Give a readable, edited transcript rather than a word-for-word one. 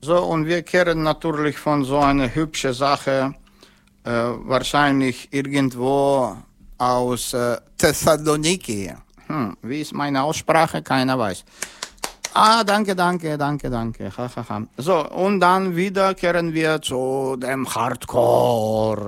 So, und wir kehren natürlich von so einer hübschen Sache, wahrscheinlich irgendwo aus Thessaloniki. Wie ist meine Aussprache? Keiner weiß. Danke. So, und dann wieder kehren wir zu dem Hardcore.